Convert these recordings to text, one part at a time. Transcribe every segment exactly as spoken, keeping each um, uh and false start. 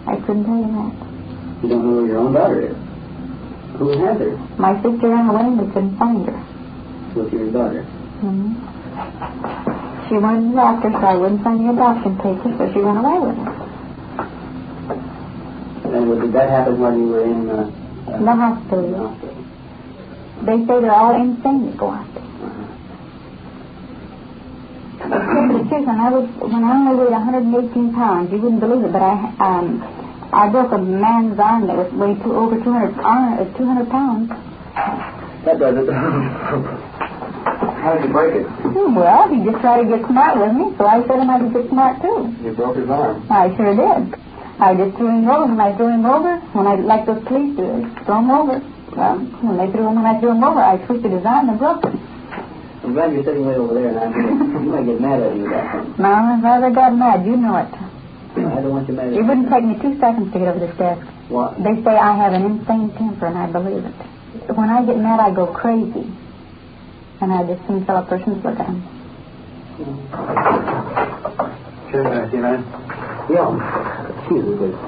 I couldn't tell you that. You don't know where your own daughter is? Who has her? My sister ran away and we couldn't find her. With your daughter? Mm-hmm. She wanted to adopt her, so I wouldn't sign the adoption papers, so she ran away with her. And did that happen while you were in uh, uh, the hospital? In the hospital. They say they're all insane that go out there. Except for the truth, when I was when I only weighed one hundred eighteen pounds, you wouldn't believe it, but I um I broke a man's arm that was weighed two, over two hundred uh, two hundred pounds. That does it. How did you break it? Well, he just tried to get smart with me, so I said him I could get smart too. You broke his arm. I sure did. I just threw him over. When I threw him over, when I like those police do, they throw him over. Well, when they threw him, when I threw him over, I twisted his arm and broke it. I'm glad you're sitting way over there, and I'm gonna, you might get mad at you about that. No, if I ever got mad, you know it. I don't want you mad at It wouldn't take me two seconds to get over this desk. What? They say I have an insane temper, and I believe it. When I get mad, I go crazy. And I just soon tell a person to look at him. Sure, can I see, man? Yeah. Excuse me, please.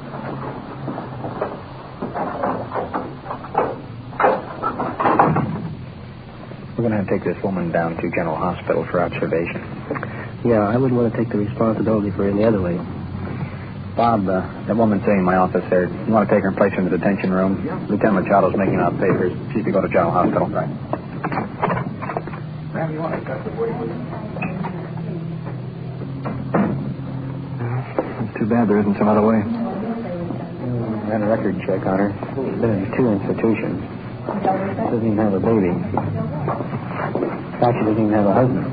We're going to take this woman down to General Hospital for observation. Yeah, I wouldn't want to take the responsibility for any other way. Bob, uh, that woman sitting in my office there, you want to take her and place her in the detention room? Yeah. Lieutenant Machado's making out papers. She's to go to General Hospital. Right. Ma'am, you want to cut the boy? It's too bad there isn't some other way. I ran a record check on her. She's been in two institutions. Doesn't even have a baby. In fact, she doesn't even have a husband.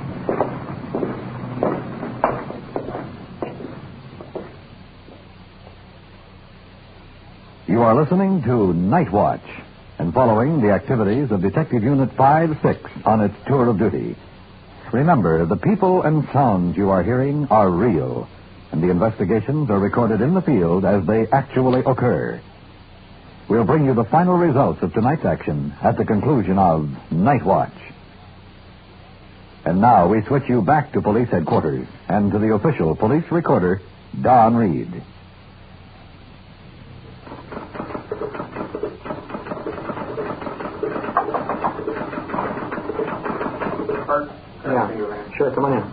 You are listening to Night Watch and following the activities of Detective Unit five six on its tour of duty. Remember, the people and sounds you are hearing are real, and the investigations are recorded in the field as they actually occur. We'll bring you the final results of tonight's action at the conclusion of Night Watch. And now we switch you back to police headquarters and to the official police recorder, Don Reed. Yeah, sure, come on in.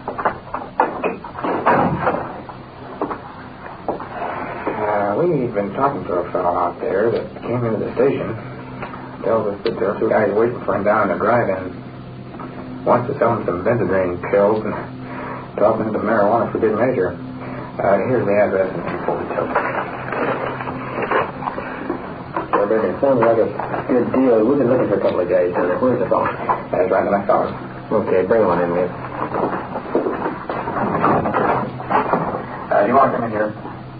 Uh, we've been talking to a fellow out there that came into the station. Tells us that there are two guys waiting for him down in the drive-in. Wants to sell him some benzodrine pills and talking to marijuana for good measure. Uh, here's the address and info he took. Well, baby, it sounds like a good deal. We've been looking for a couple of guys down there. Where's the phone? That's right, my fellow. Okay, bring one in, miss. Uh, you want to come in here?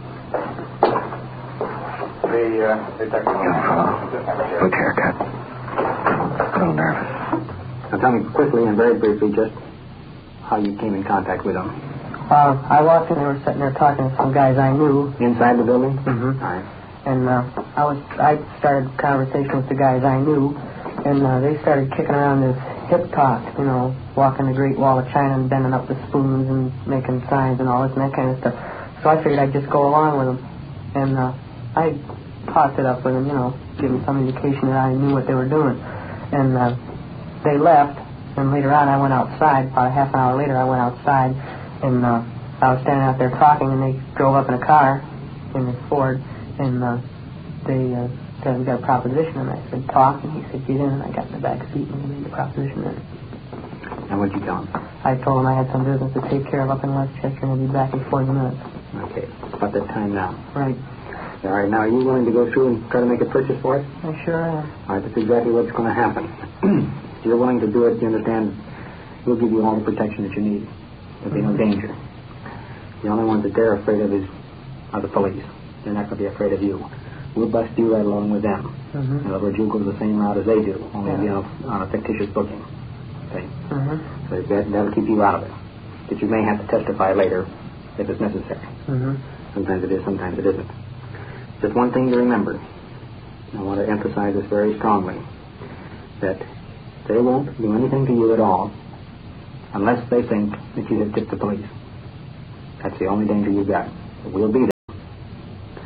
The, uh, detective. Young fellow. Good haircut. A little nervous. Now tell me quickly and very briefly just how you came in contact with them. Uh, I walked in, they were sitting there talking to some guys I knew. Inside the building? Mm-hmm. All right. And uh, I was I started a conversation with the guys I knew, and uh, they started kicking around this hip talk, you know, walking the Great Wall of China and bending up the spoons and making signs and all this and that kind of stuff. So I figured I'd just go along with them. And uh, I talked it up with them, you know, give them some indication that I knew what they were doing. And uh, they left, and later on I went outside. About a half an hour later I went outside, and uh, I was standing out there talking, and they drove up in a car, in this Ford, and uh, they... Uh, said, we got a proposition, and I said, talk, and he said, get in, and I got in the back seat, and he made the proposition then. And what'd you tell him? I told him I had some business to take care of up in Westchester, and I'd be back in forty minutes. Okay, it's about that time now. Right. All right, now, are you willing to go through and try to make a purchase for it? I sure am. All right, that's exactly what's going to happen. If you're willing to do it, you understand, we'll give you all the protection that you need. There'll be no danger. The only ones that they're afraid of is are the police. They're not going to be afraid of you. We'll bust you right along with them. Mm-hmm. In other words, you'll go the same route as they do, only yeah. be on a, on a fictitious booking. Okay? Mm-hmm. So that, that'll keep you out of it. But you may have to testify later if it's necessary. Mm-hmm. Sometimes it is, sometimes it isn't. Just one thing to remember. I want to emphasize this very strongly. That they won't do anything to you at all unless they think that you have tipped the police. That's the only danger you've got. We'll be there.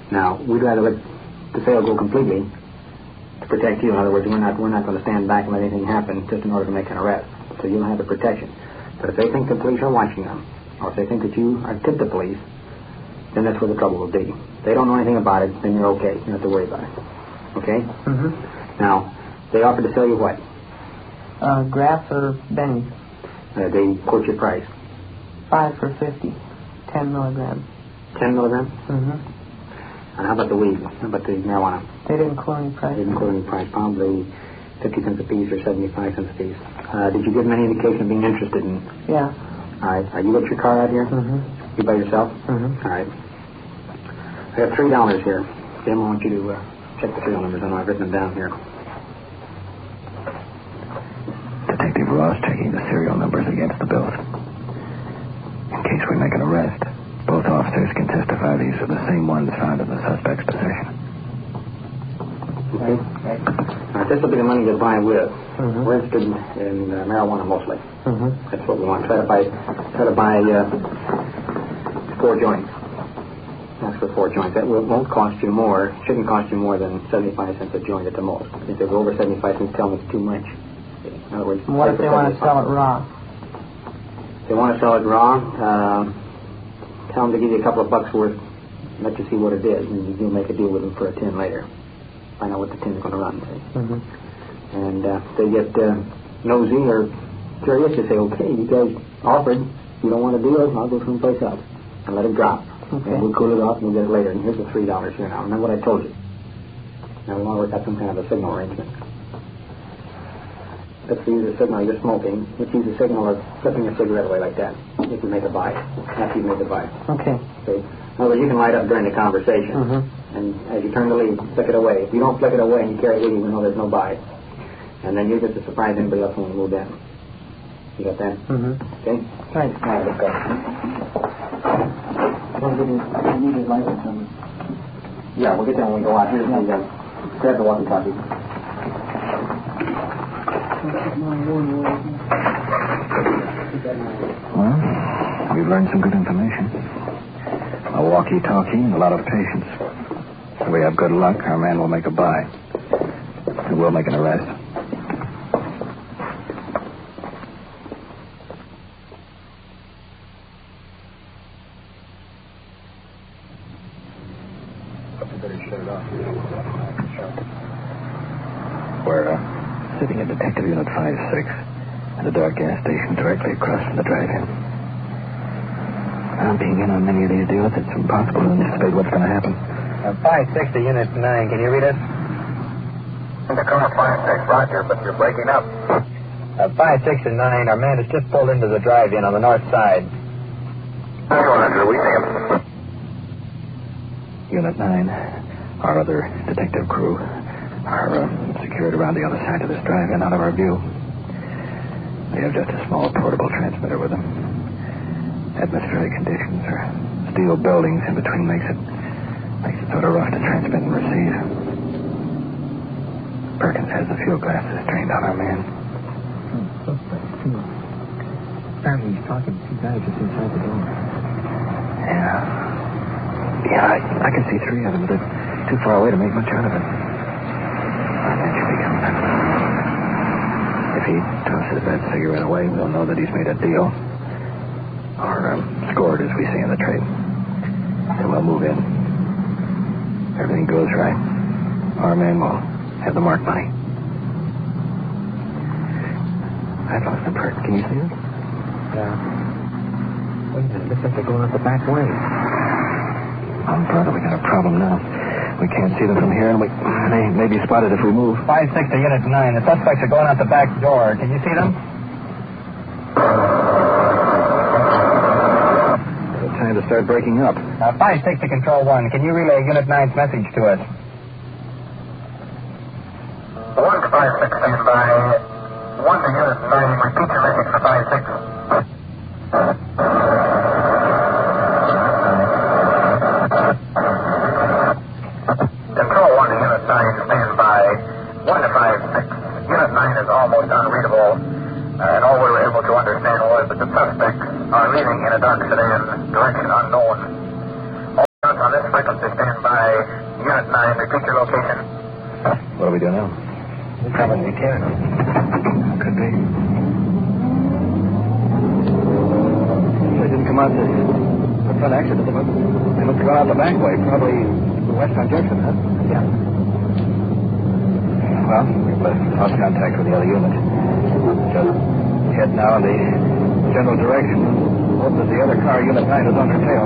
Now, we'd rather let the sale go completely to protect you. In other words, we're not we're not going to stand back and let anything happen just in order to make an arrest. So you'll have the protection. But if they think the police are watching them, or if they think that you are tipped the police, then that's where the trouble will be. If they don't know anything about it, then you're okay. You don't have to worry about it. Okay? Mm-hmm. Now, they offered to sell you what? Uh, Graff or Benny? Uh, they quote your price. Five for fifty. Ten milligrams. Ten milligrams? Mm-hmm. And how about the weed? How about the marijuana? They didn't quote any price. They didn't quote any price. Probably fifty cents a piece or seventy-five cents a piece. Uh, did you give them any indication of being interested in? Yeah. All right. Are you got your car out here? Mm-hmm. You by yourself? Mm-hmm. All right. I have three dollars here. Jim, I want you to uh, check the serial numbers. I know I've written them down here. Detective Ross checking the serial numbers against the bills. In case we make an arrest, both officers can testify these are the same ones found in the suspect's possession. Okay. Right. All right, this will be the money you're buying with. Mm-hmm. We're interested in, in uh, marijuana mostly. Mm-hmm. That's what we want. Try to buy, try to buy uh, four joints. That's for four joints. That will, won't cost you more. Shouldn't cost you more than seventy-five cents a joint at the most. If they go over seventy-five cents, tell them it's too much. In other words, What if they want to sell it raw? If they want to sell it raw, um, tell them to give you a couple of bucks worth, let you see what it is, and you'll make a deal with them for a tin later. Find out what the tin's going to run, see. Mm-hmm. And uh, if they get uh, nosy or curious, they say, okay, you guys offered, you don't want to deal, I'll go someplace else and let it drop. Okay. And we'll cool it off and we'll get it later. And here's the three dollars here now. Remember what I told you. Now we want to work out some kind of a signal arrangement. Let's use a signal you're smoking. Let's use a signal of flipping your cigarette away like that. If you make a buy. After you make a buy. Okay. See? In other words, you can light up during the conversation. Mm-hmm. And as you turn the lead, flick it away. If you don't flick it away and you carry it with you, you know there's no buy. And then you get to surprise anybody else when we move in. You got that? Mm-hmm. Okay? Right. All right, let's go. You need his license number. Yeah, we'll get that when we go out. Here's the, uh, grab the walkie-talkie. Well, we've learned some good information. A walkie-talkie and a lot of patience. If we have good luck, our man will make a buy. And we'll make an arrest. We're uh, sitting at Detective Unit five six at a dark gas station directly across from the drive-in. Now, being in on many of these deals, it's impossible to anticipate what's going to happen. Uh, five six to Unit nine. Can you read us? Tacoma five six, Roger, but you're breaking up. Uh, five six and nine. Our man has just pulled into the drive-in on the north side. Roger, we see him. Unit nine, our other detective crew, are uh, secured around the other side of this drive-in out of our view. They have just a small portable transmitter with them. Atmospheric conditions or steel buildings in between makes it makes it sort of rough to transmit and receive. Perkins has the field glasses trained on our man. Oh, apparently he's talking to two guys just inside the door. Yeah. Yeah, I, I can see three of them, but they're too far away to make much out of it. Our man should be coming. If he tosses that cigarette away, we'll know that he's made a deal. Or um, scored, as we say in the trade. Then we'll move in. If everything goes right, our man will have the marked money. I've lost the perk. Can you see it? Yeah. Wait a minute. Looks like they're going out the back way. I'm brother, we got a problem now. We can't see them from here, and we they may be spotted if we move. five six to Unit nine. The suspects are going out the back door. Can you see them? Time to start breaking up. Uh, five six to Control one. Can you relay Unit nine's message to us? one to five six, stand by. one to Unit nine, repeat your message for five six. Control one to Unit nine, stand by. one to five six. Unit nine is almost unreadable. Uh, and all we were able to understand was that the suspects are leaving in a dark sedan, direction unknown. All units on this frequency stand by. Unit nine, repeat your location. What do we do now? We'll probably be carrying them. Could be. They didn't come out this the front exit of the boat. They must have gone out the back way, probably west on Jackson, huh? Yeah. Well, we've lost contact with the other unit. Just head now in the general direction. Hope that the other car, Unit nine, is on her tail.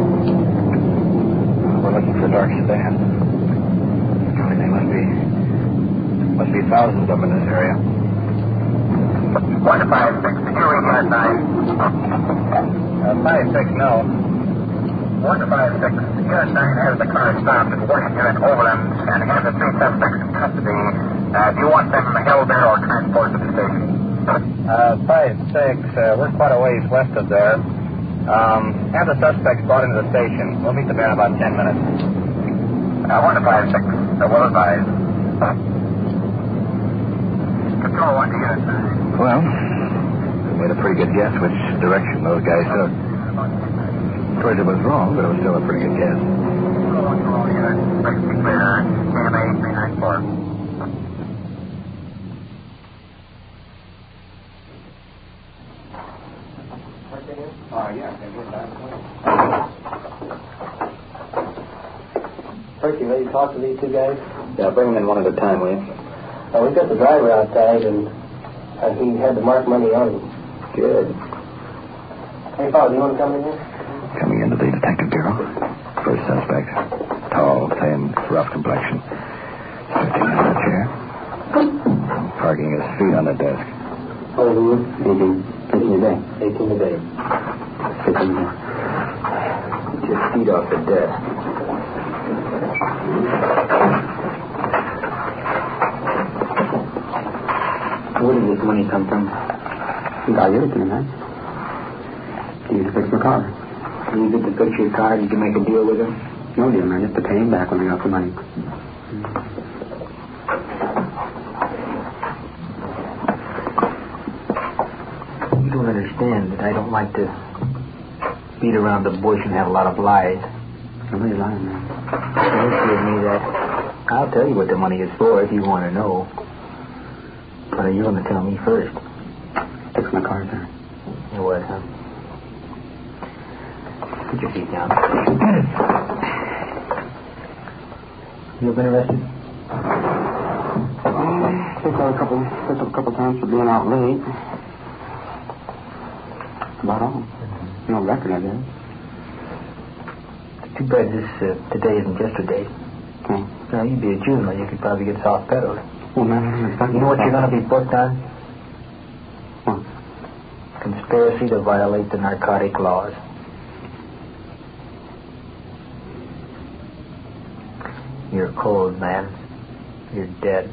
We're looking for dark sedan. Golly, they must be... must be thousands of them in this area. one five six, securing Unit nine. Uh, five six, no. one five six, Unit nine has the car stopped at Washington and Overland and has the three suspects in custody. Uh, do you want them held there or transported to the station? Uh, five six, uh, we're quite a ways west of there. Um, have the suspects brought into the station. We'll meet them there in about ten minutes. Uh, one five six, uh, well advised. Control one to Unit nine. Well, we made a pretty good guess which direction those guys took. Of course, it was wrong, but it was still a pretty good guess. Control one to all units. Safety clear. K M A three nine four. Oh, yeah. Percy, ready to talk to these two guys? Yeah, bring them in one at a time, will you? Uh, we've got the driver outside, and uh, he had the marked money on him. Good. Hey, Paul, do you want to come in here? Coming into the detective bureau. First suspect. Tall, thin, rough complexion. Sitting in a chair. Parking his feet on the desk. What is it? eighteen. eighteen a day. eighteen a day. fifteen more. Get your feet off the desk. Where did this money come from? I gave it to him, man. He used to fix my car. You used it to fix your car? Did you make a deal with him? No deal, man. Just to pay him back when I got the money. You don't understand that I don't like to beat around the bush and have a lot of lies. Nobody's lying, man. Don't give me that. I'll tell you what the money is for if you want to know. But you're going to tell me first. Fix my car, sir. It was, huh? Put your feet down. You ever been arrested? Um, picked out a couple, picked up a couple times for being out late. That's about all. Mm-hmm. No record, I guess. Too bad this uh, today isn't yesterday. Okay. Now, you'd be a juvenile. You could probably get soft pedaled. Well, man, you know what you're going to be put on? What? Conspiracy to violate the narcotic laws. You're cold, man. You're dead.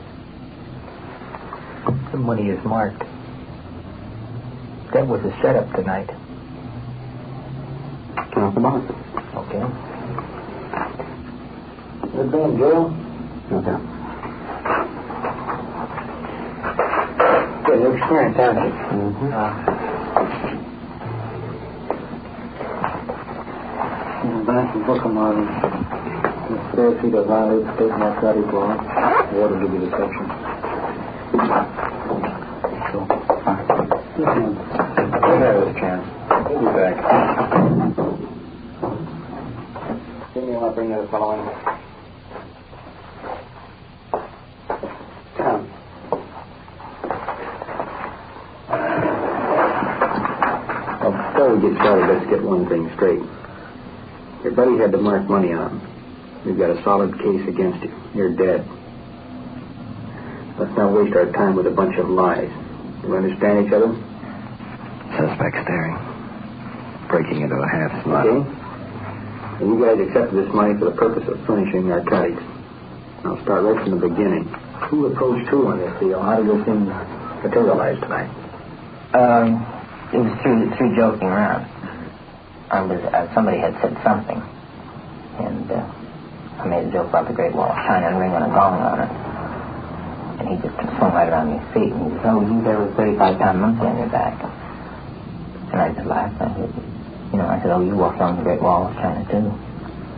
The money is marked. That was a setup tonight. Get off the box. Okay. Good man, Joe? Okay. Good new experience, haven't you? Mm-hmm. Uh, back and book them on conspiracy to violate state narcotic law. What will give you the section? So, fine. We'll have this chance. We'll be back. Give me, I'll bring the other fellow in. Come. Well, before we get started, let's get one thing straight. Your buddy had the marked money on him. We've got a solid case against you. You're dead. Let's not waste our time with a bunch of lies. You understand each other? Suspect staring. Breaking into a half smile. Okay. And you guys accepted this money for the purpose of furnishing narcotics. I'll start right from the beginning. Who approached who on this deal? How did this thing materialize tonight? Um, it was through, through joking around. I was, uh, somebody had said something. And, uh, I made a joke about the Great Wall of China and ring on a gong on it. And he just swung right around his feet. And he said, oh, you there with thirty-five pound monkey on your back. And I just laughed. I said, you know, I said, oh, you walked on the Great Wall of China, too.